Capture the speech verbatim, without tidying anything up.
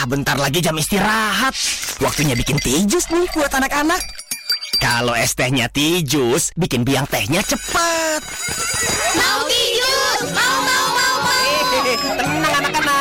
bentar lagi jam istirahat. Waktunya bikin tijus nih buat anak-anak. Kalau es tehnya tijus, bikin biang tehnya cepat. Mau tijus, mau mau mau mau. Tenang